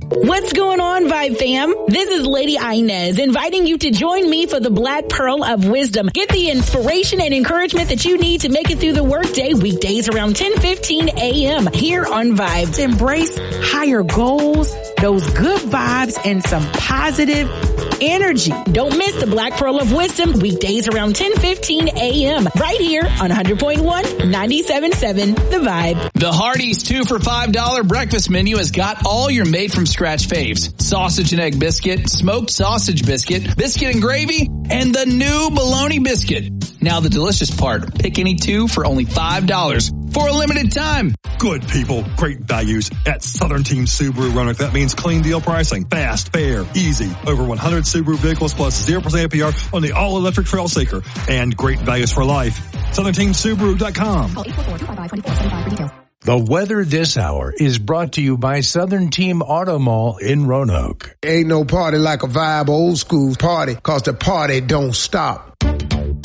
What's going on, Vibe fam? This is Lady Inez inviting you to join me for the Black Pearl of Wisdom. Get the inspiration and encouragement that you need to make it through the workday weekdays around 10:15 a.m. here on Vibe. To embrace higher goals, those good vibes, and some positive energy. Don't miss the Black Pearl of Wisdom weekdays around 10:15 a.m. right here on 100.1, 97.7 The Vibe. The Hardee's 2 for $5 breakfast menu has got all your made from scratch faves. Sausage and egg biscuit, smoked sausage biscuit, biscuit and gravy, and the new bologna biscuit. Now the delicious part, pick any two for only $5 for a limited time. Good people, great values at Southern Team Subaru Roanoke. That means clean deal pricing, fast, fair, easy. Over 100 Subaru vehicles plus 0% APR on the all-electric Trailseeker. And great values for life. SouthernTeamSubaru.com. Call 844-255-2475 for details. The weather this hour is brought to you by Southern Team Auto Mall in Roanoke. Ain't no party like a Vibe old school party, 'cause the party don't stop.